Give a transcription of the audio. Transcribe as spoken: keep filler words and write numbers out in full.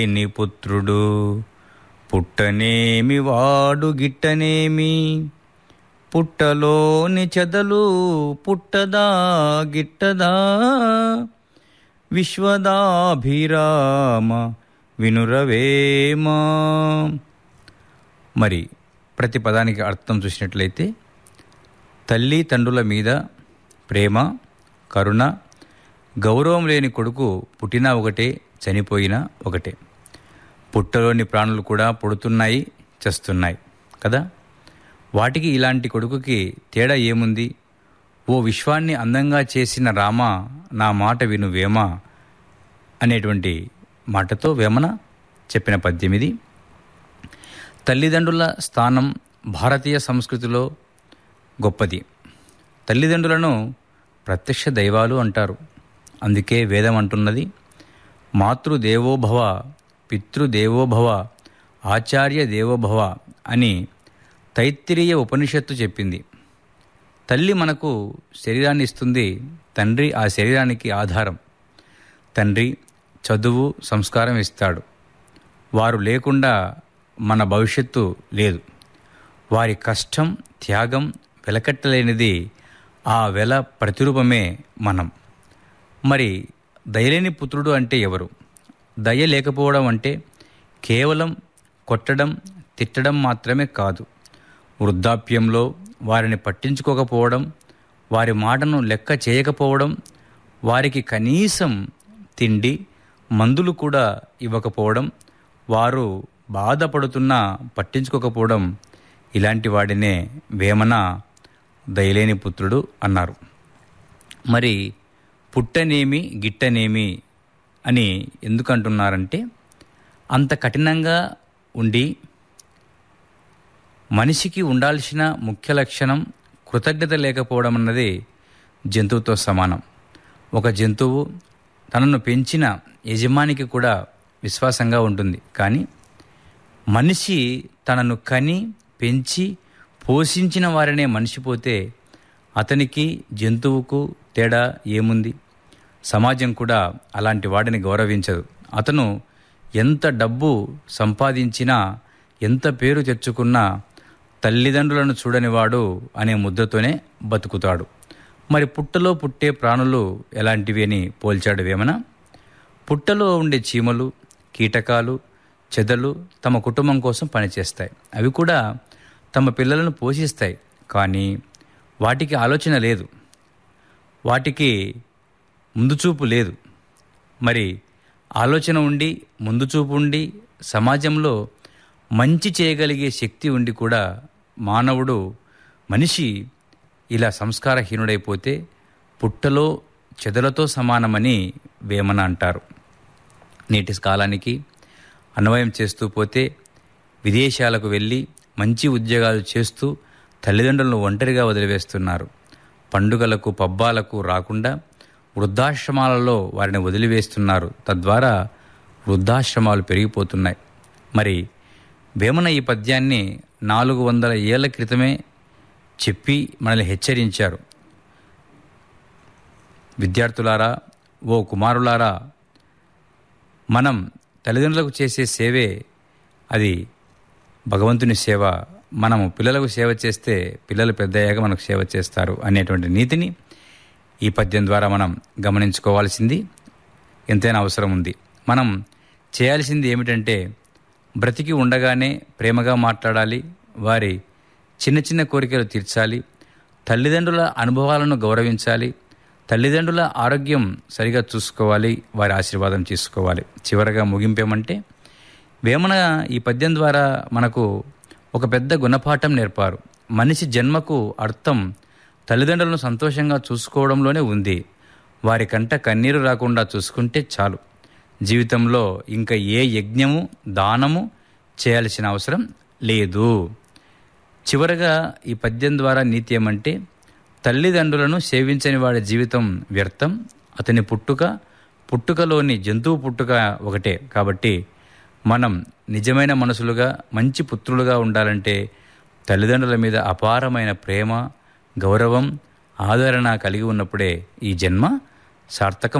నీ పుత్రుడు పుట్టనేమి వాడు గిట్టనేమి, పుట్టలోని చెదలు పుట్టదా గిట్టదా, విశ్వదాభిరామ వినురవేమా. మరి ప్రతి పదానికి అర్థం చూసినట్లయితే, తల్లి తండ్రుల మీద ప్రేమ, కరుణ, గౌరవం లేని కొడుకు పుట్టినా ఒకటే, చనిపోయినా ఒకటే. పుట్టలోని ప్రాణులు కూడా పుడుతున్నాయి, చస్తున్నాయి కదా. వాటికి ఇలాంటి కొడుకుకి తేడా ఏముంది? ఓ విశ్వాన్ని అందంగా చేసిన రామ నా మాట విను వేమ అనేటువంటి మాటతో వేమన చెప్పిన పద్యం ఇది. తల్లిదండ్రుల స్థానం భారతీయ సంస్కృతిలో గొప్పది. తల్లిదండ్రులను ప్రత్యక్ష దైవాలు అంటారు. అందుకే వేదం అంటున్నది, మాతృదేవోభవ, పితృదేవోభవ, ఆచార్య దేవోభవ అని తైత్తిరీయ ఉపనిషత్తు చెప్పింది. తల్లి మనకు శరీరాన్ని ఇస్తుంది, తండ్రి ఆ శరీరానికి ఆధారం. తండ్రి చదువు, సంస్కారం ఇస్తాడు. వారు లేకుండా మన భవిష్యత్తు లేదు. వారి కష్టం, త్యాగం వెలకట్టలేనిది. ఆ వెల ప్రతిరూపమే మనం. మరి దయలేని పుత్రుడు అంటే ఎవరు? దయ లేకపోవడం అంటే కేవలం కొట్టడం, తిట్టడం మాత్రమే కాదు. వృద్ధాప్యంలో వారిని పట్టించుకోకపోవడం, వారి మాటను లెక్క చేయకపోవడం, వారికి కనీసం తిండి, మందులు కూడా ఇవ్వకపోవడం, వారు బాధపడుతున్నా పట్టించుకోకపోవడం, ఇలాంటి వాడినే వేమన దయలేని పుత్రుడు అన్నారు. మరి పుట్టనేమి గిట్టనేమి అని ఎందుకంటున్నారంటే, అంత కఠినంగా ఉండి మనిషికి ఉండాల్సిన ముఖ్య లక్షణం కృతజ్ఞత లేకపోవడం అన్నది జంతువుతో సమానం. ఒక జంతువు తనను పెంచిన యజమానికి కూడా విశ్వాసంగా ఉంటుంది. కానీ మనిషి తనను కని పెంచి పోషించిన వారినే మనిషిపోతే అతనికి జంతువుకు తేడా ఏముంది? సమాజం కూడా అలాంటి వాడిని గౌరవించదు. అతను ఎంత డబ్బు సంపాదించినా, ఎంత పేరు తెచ్చుకున్నా తల్లిదండ్రులను చూడనివాడు అనే ముద్దతోనే బతుకుతాడు. మరి పుట్టలో పుట్టే ప్రాణులు ఎలాంటివి అని పోల్చాడు వేమన. పుట్టలో ఉండే చీమలు, కీటకాలు, చెదలు తమ కుటుంబం కోసం పనిచేస్తాయి. అవి కూడా తమ పిల్లలను పోషిస్తాయి. కానీ వాటికి ఆలోచన లేదు, వాటికి ముందుచూపు లేదు. మరి ఆలోచన ఉండి, ముందుచూపు ఉండి, సమాజంలో మంచి చేయగలిగే శక్తి ఉండి కూడా మానవుడు, మనిషి ఇలా సంస్కారహీనుడైపోతే పుట్టలో చెదలతో సమానమని వేమన అంటారు. నేటి కాలానికి అన్వయం చేస్తూ పోతే విదేశాలకు వెళ్ళి మంచి ఉద్యోగాలు చేస్తూ తల్లిదండ్రులను ఒంటరిగా వదిలివేస్తున్నారు. పండుగలకు, పబ్బాలకు రాకుండా వృద్ధాశ్రమాలలో వారిని వదిలివేస్తున్నారు. తద్వారా వృద్ధాశ్రమాలు పెరిగిపోతున్నాయి. మరి వేమన ఈ పద్యాన్ని నాలుగు వందల ఏళ్ల క్రితమే చెప్పి మనల్ని హెచ్చరించారు. విద్యార్థులారా, ఓ కుమారులారా, మనం తల్లిదండ్రులకు చేసే సేవే అది భగవంతుని సేవ. మనము పిల్లలకు సేవ చేస్తే పిల్లలు పెద్దయ్యాక మనకు సేవ చేస్తారు అనేటువంటి నీతిని ఈ పద్యం ద్వారా మనం గమనించుకోవాల్సింది ఎంతైనా అవసరం ఉంది. మనం చేయాల్సింది ఏమిటంటే, బ్రతికి ఉండగానే ప్రేమగా మాట్లాడాలి, వారి చిన్న చిన్న కోరికలు తీర్చాలి, తల్లిదండ్రుల అనుభవాలను గౌరవించాలి, తల్లిదండ్రుల ఆరోగ్యం సరిగా చూసుకోవాలి, వారి ఆశీర్వాదం తీసుకోవాలి. చివరగా ముగింపేమంటే, వేమన ఈ పద్యం ద్వారా మనకు ఒక పెద్ద గుణపాఠం నేర్పారు. మనిషి జన్మకు అర్థం తల్లిదండ్రులను సంతోషంగా చూసుకోవడంలోనే ఉంది. వారి కంట కన్నీరు రాకుండా చూసుకుంటే చాలు. జీవితంలో ఇంకా ఏ యజ్ఞము, దానము చేయాల్సిన అవసరం లేదు. చివరగా ఈ పద్యం ద్వారా నీతి ఏమంటే, తల్లిదండ్రులను సేవించని వాడి జీవితం వ్యర్థం. అతని పుట్టుక పుట్టుకలోని జంతువు పుట్టుక ఒకటే. కాబట్టి మనం నిజమైన మనసులుగా, మంచి పుత్రులుగా ఉండాలంటే తల్లిదండ్రుల మీద అపారమైన ప్రేమ, గౌరవం, ఆదరణ కలిగి ఉన్నప్పుడే ఈ జన్మ సార్థకం.